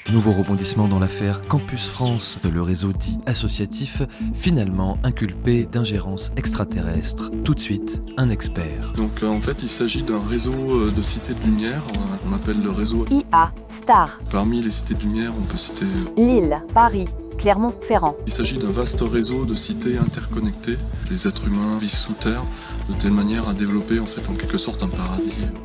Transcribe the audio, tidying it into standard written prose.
Nouveau rebondissement dans l'affaire Campus France, le réseau dit associatif, finalement inculpé d'ingérence extraterrestre. Tout de suite, un expert. Donc en fait, il s'agit d'un réseau de cités de lumière, on appelle le réseau IA, Star, Parmi les cités de lumière, on peut citer... Lille, Paris, Clermont-Ferrand. Il s'agit d'un vaste réseau de cités interconnectées. Les êtres humains vivent sous terre de telle manière à développer en fait en quelque sorte un paradis